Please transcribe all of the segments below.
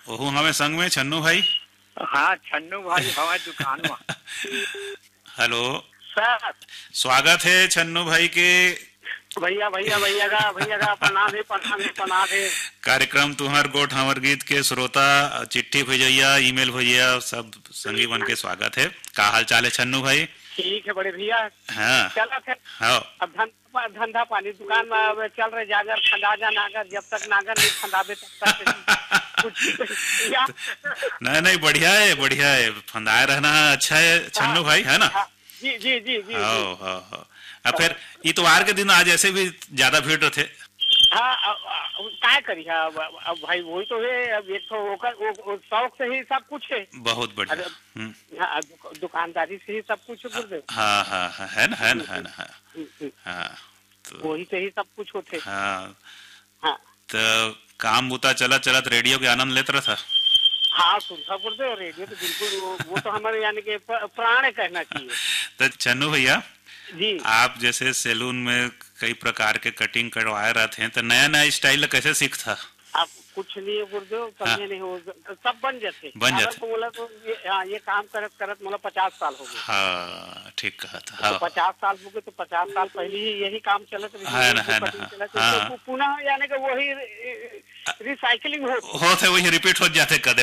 ओहू हमें संग में छन्नू भाई। हाँ छन्नू भाई हमारी दुकान में। हेलो। सर स्वागत है छन्नू भाई के भैया भैया भैया का प्रणाम है प्रणाम है प्रणाम है। कार्यक्रम तुम्हार गोठ हमर गीत के श्रोता चिट्ठी भेजैया ईमेल भेजैया सब संगी बन के स्वागत है। का हाल चाल है छन्नू भाई? ठीक है बड़े भैया। हाँ चला थे हाँ अब धंधा पानी दुकान में अब चल रहे जागर खंडा जा नागर जब तक नागर नहीं खंडाबे तब तक कुछ या नहीं बढ़िया है फंदाए रहना अच्छा है छन्नू भाई है ना। हाँ, जी जी जी जी हाँ अब फिर इतवार के दिन आज ऐसे भी ज्यादा भीड़ थे। हाँ काय करी है अब भाई वही तो है। अब एक तो वो शौक से ही सब कुछ है। बहुत बढ़िया। हाँ दुकानदारी से ही सब कुछ है गुरुदेव। हाँ है ना हाँ तो वही से ही सब कुछ होते। हाँ हाँ तो काम बुता चलत रेडियो के आनंद लेते रहा। हाँ सुनता गुरुदेव रेडियो तो बिल्कुल वो तो हमारे यानी कि प्राण कहना चाहिए। तो चन्नू भैया जी आप जैसे सैलून में कई प्रकार के कटिंग करवाए रहते हैं तो नया स्टाइल कैसे सीखता? आप कुछ नहीं है गुरुदेव कभी नहीं हो सब बन जाते बोला तो ये काम करत मतलब 50 साल हो गए। हाँ ठीक कहा था। तो 50 साल हो गए तो 50 साल पहले ही यही काम चलत रही पुनः यानी कि वही रिसाइकलिंग होते वही रिपीट हो जाते कदे।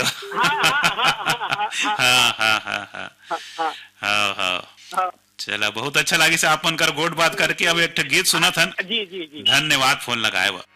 हाँ चला बहुत अच्छा लगी से आपन कर गोट बात करके। अब एक गीत सुना था। जी जी जी धन्यवाद फोन लगाए।